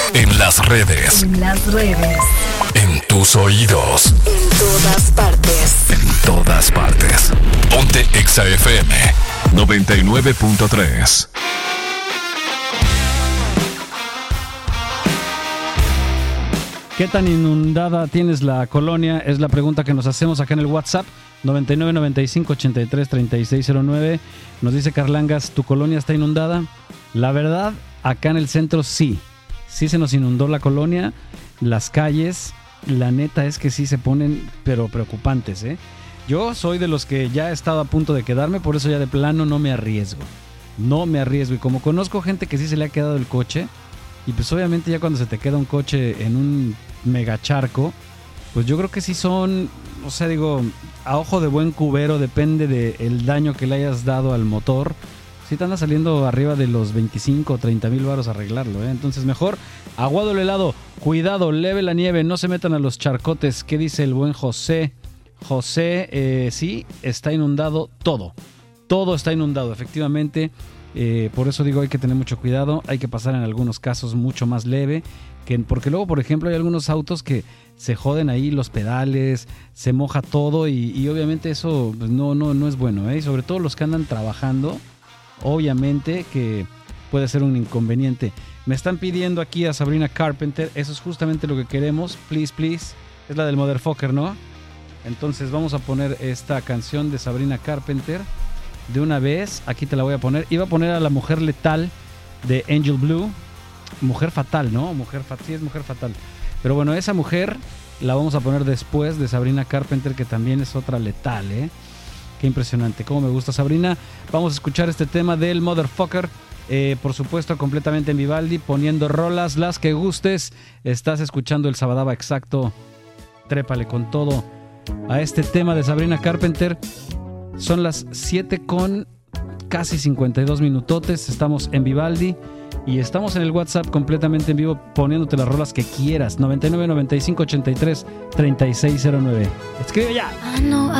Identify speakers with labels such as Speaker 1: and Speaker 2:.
Speaker 1: En las redes. En tus oídos.
Speaker 2: En todas partes.
Speaker 1: En todas partes. Ponte Exa FM 99.3.
Speaker 3: ¿Qué tan inundada tienes la colonia? Es la pregunta que nos hacemos acá en el WhatsApp. 99 95 83 3609. Nos dice Carlangas, ¿tu colonia está inundada? La verdad, acá en el centro sí se nos inundó la colonia, las calles. La neta es que sí se ponen, pero preocupantes, ¿eh? Yo soy de los que ya he estado a punto de quedarme, por eso ya de plano no me arriesgo. Y como conozco gente que sí se le ha quedado el coche, y pues obviamente ya cuando se te queda un coche en un mega charco, pues yo creo que sí son, o sea, digo, a ojo de buen cubero, depende del daño que le hayas dado al motor. Sí te anda saliendo arriba de los 25 o 30 mil varos arreglarlo, ¿eh? Entonces mejor, aguado el helado, cuidado, leve la nieve, no se metan a los charcotes. ¿Qué dice el buen José? José, sí, está inundado todo está inundado, efectivamente. Por eso digo, hay que tener mucho cuidado, hay que pasar en algunos casos mucho más leve, porque luego, por ejemplo, hay algunos autos que se joden ahí los pedales, se moja todo y obviamente eso pues, no es bueno, ¿eh? Y sobre todo los que andan trabajando, obviamente que puede ser un inconveniente. Me están pidiendo aquí a Sabrina Carpenter, eso es justamente lo que queremos, please, es la del Motherfucker, ¿no? Entonces vamos a poner esta canción de Sabrina Carpenter de una vez, aquí te la voy a poner. Iba a poner a la Mujer Letal de Angel Blue, Mujer Fatal, ¿no? Sí, es Mujer Fatal. Pero bueno, esa mujer la vamos a poner después de Sabrina Carpenter, que también es otra letal, ¿eh? Qué impresionante, cómo me gusta Sabrina. Vamos a escuchar este tema del Motherfucker, por supuesto completamente en Vivaldi, poniendo rolas, las que gustes. Estás escuchando el Sabadaba Exacto, trépale con todo a este tema de Sabrina Carpenter. Son las 7 con casi 52 minutotes, estamos en Vivaldi y estamos en el WhatsApp completamente en vivo poniéndote las rolas que quieras. 99 95 83 3609. Escribe ya.